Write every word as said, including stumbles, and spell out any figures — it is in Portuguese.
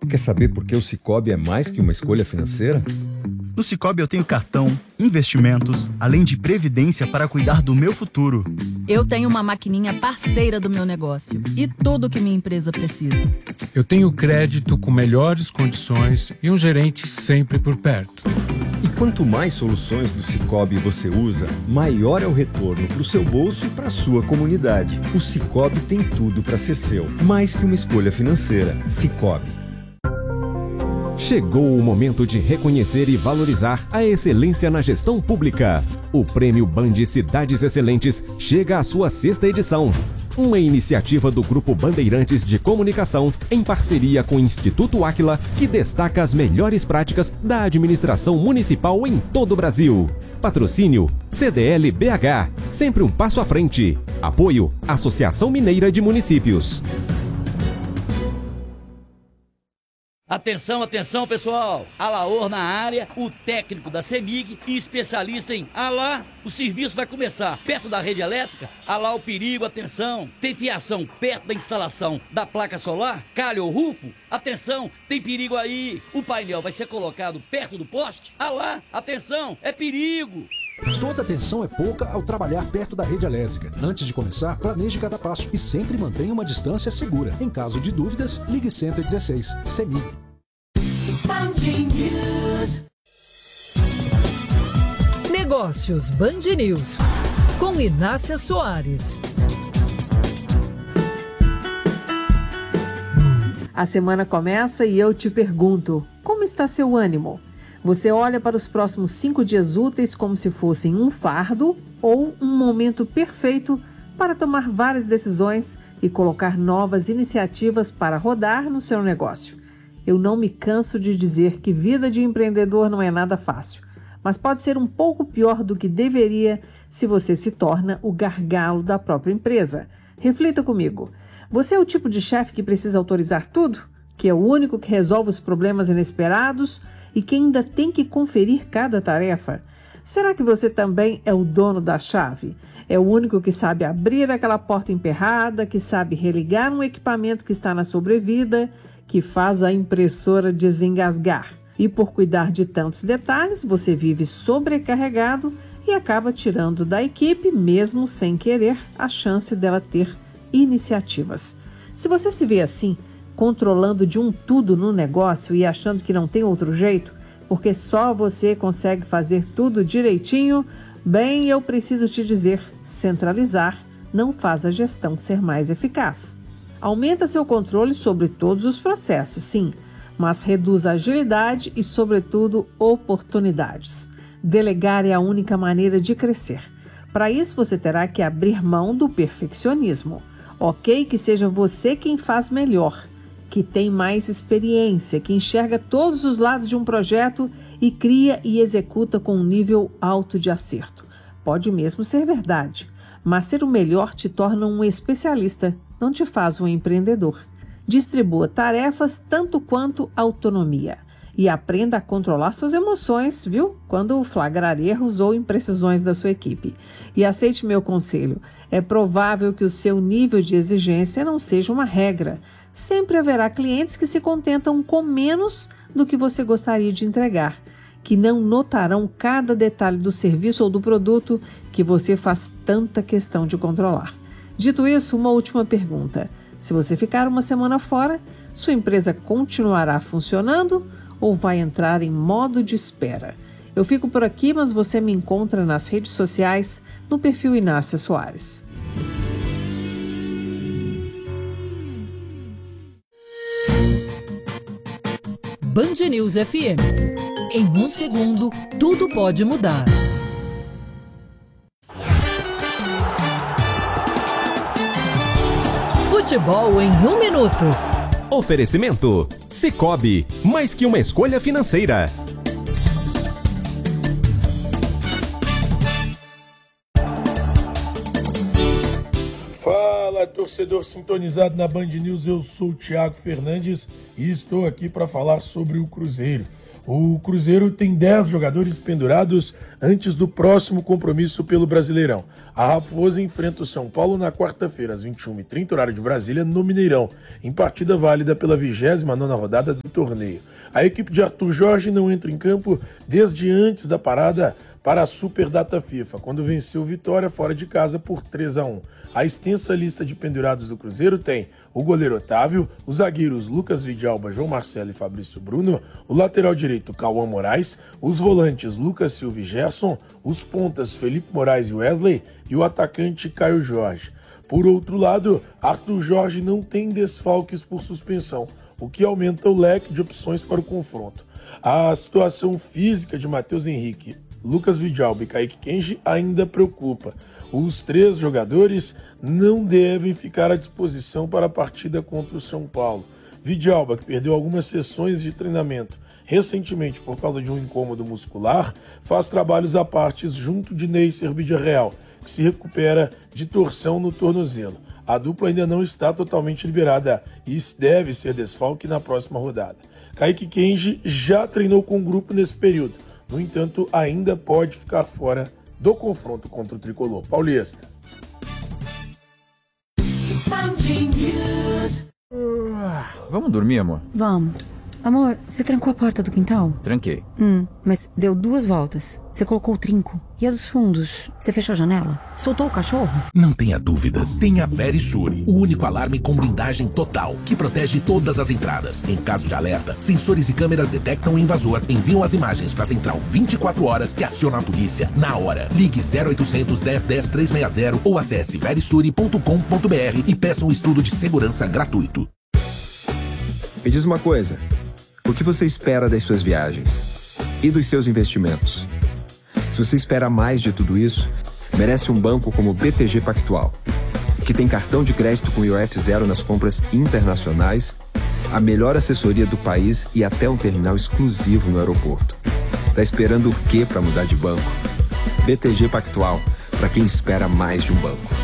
Quer saber por que o Sicoob é mais que uma escolha financeira? No Sicoob eu tenho cartão, investimentos, além de previdência para cuidar do meu futuro. Eu tenho uma maquininha parceira do meu negócio e tudo que minha empresa precisa. Eu tenho crédito com melhores condições e um gerente sempre por perto. E quanto mais soluções do Sicoob você usa, maior é o retorno para o seu bolso e para a sua comunidade. O Sicoob tem tudo para ser seu, mais que uma escolha financeira. Sicoob. Chegou o momento de reconhecer e valorizar a excelência na gestão pública. O Prêmio Band Cidades Excelentes chega à sua sexta edição. Uma iniciativa do Grupo Bandeirantes de Comunicação, em parceria com o Instituto Áquila, que destaca as melhores práticas da administração municipal em todo o Brasil. Patrocínio C D L B H, sempre um passo à frente. Apoio Associação Mineira de Municípios. Atenção, atenção, pessoal! Alaor na área, o técnico da CEMIG e especialista em Alá, o serviço vai começar perto da rede elétrica. Alá o perigo, atenção! Tem fiação perto da instalação da placa solar? Calha ou rufo? Atenção, tem perigo aí! O painel vai ser colocado perto do poste? Alá, atenção, é perigo! Toda atenção é pouca ao trabalhar perto da rede elétrica. Antes de começar, planeje cada passo e sempre mantenha uma distância segura. Em caso de dúvidas, ligue cento e dezesseis. CEMIG. Negócios Band News, com Inácia Soares. A semana começa e eu te pergunto, como está seu ânimo? Você olha para os próximos cinco dias úteis como se fossem um fardo ou um momento perfeito para tomar várias decisões e colocar novas iniciativas para rodar no seu negócio. Eu não me canso de dizer que vida de empreendedor não é nada fácil, mas pode ser um pouco pior do que deveria se você se torna o gargalo da própria empresa. Reflita comigo. Você é o tipo de chefe que precisa autorizar tudo? Que é o único que resolve os problemas inesperados e que ainda tem que conferir cada tarefa? Será que você também é o dono da chave? É o único que sabe abrir aquela porta emperrada, que sabe religar um equipamento que está na sobrevida, que faz a impressora desengasgar. E por cuidar de tantos detalhes, você vive sobrecarregado e acaba tirando da equipe, mesmo sem querer, a chance dela ter iniciativas. Se você se vê assim, controlando de um tudo no negócio e achando que não tem outro jeito, porque só você consegue fazer tudo direitinho, bem, eu preciso te dizer, centralizar não faz a gestão ser mais eficaz. Aumenta seu controle sobre todos os processos, sim, mas reduz a agilidade e, sobretudo, oportunidades. Delegar é a única maneira de crescer. Para isso, você terá que abrir mão do perfeccionismo. Ok que seja você quem faz melhor, que tem mais experiência, que enxerga todos os lados de um projeto e cria e executa com um nível alto de acerto. Pode mesmo ser verdade, mas ser o melhor te torna um especialista, não te faz um empreendedor. Distribua tarefas tanto quanto autonomia e aprenda a controlar suas emoções, viu? Quando flagrar erros ou imprecisões da sua equipe. E aceite meu conselho, é provável que o seu nível de exigência não seja uma regra. Sempre haverá clientes que se contentam com menos do que você gostaria de entregar, que não notarão cada detalhe do serviço ou do produto que você faz tanta questão de controlar. Dito isso, uma última pergunta. Se você ficar uma semana fora, sua empresa continuará funcionando ou vai entrar em modo de espera? Eu fico por aqui, mas você me encontra nas redes sociais, no perfil Inácia Soares. Band News F M. Em um segundo, tudo pode mudar. Futebol em um minuto. Oferecimento Sicoob, mais que uma escolha financeira. Fala, torcedor sintonizado na Band News, eu sou o Thiago Fernandes e estou aqui para falar sobre o Cruzeiro. O Cruzeiro tem dez jogadores pendurados antes do próximo compromisso pelo Brasileirão. A Raposa enfrenta o São Paulo na quarta-feira, às vinte e uma e trinta, horário de Brasília, no Mineirão, em partida válida pela vigésima nona rodada do torneio. A equipe de Arthur Jorge não entra em campo desde antes da parada para a Super Data FIFA, quando venceu Vitória fora de casa por três a um. A extensa lista de pendurados do Cruzeiro tem o goleiro Otávio, os zagueiros Lucas Vidalba, João Marcelo e Fabrício Bruno, o lateral direito Cauã Moraes, os volantes Lucas Silva e Gerson, os pontas Felipe Moraes e Wesley e o atacante Caio Jorge. Por outro lado, Arthur Jorge não tem desfalques por suspensão, o que aumenta o leque de opções para o confronto. A situação física de Matheus Henrique, Lucas Vidalba e Kaique Kenji ainda preocupa. Os três jogadores não devem ficar à disposição para a partida contra o São Paulo. Vidalba, que perdeu algumas sessões de treinamento recentemente por causa de um incômodo muscular, faz trabalhos à parte junto de Neisser Villarreal, que se recupera de torção no tornozelo. A dupla ainda não está totalmente liberada e deve ser desfalque na próxima rodada. Kaique Kenji já treinou com o grupo nesse período. No entanto, ainda pode ficar fora do confronto contra o Tricolor paulista. Vamos dormir, amor? Vamos. Amor, você trancou a porta do quintal? Tranquei. Hum, mas deu duas voltas. Você colocou o trinco. E a dos fundos? Você fechou a janela? Soltou o cachorro? Não tenha dúvidas. Tem a Verisure, o único alarme com blindagem total, que protege todas as entradas. Em caso de alerta, sensores e câmeras detectam o invasor, enviam as imagens para a central vinte e quatro horas que aciona a polícia na hora. Ligue zero oitocentos, dez, dez, trezentos e sessenta ou acesse verisure ponto com ponto br e peça um estudo de segurança gratuito. Me diz uma coisa. O que você espera das suas viagens? E dos seus investimentos? Se você espera mais de tudo isso, merece um banco como o B T G Pactual, que tem cartão de crédito com I O F zero nas compras internacionais, a melhor assessoria do país e até um terminal exclusivo no aeroporto. Tá esperando o quê para mudar de banco? B T G Pactual, para quem espera mais de um banco.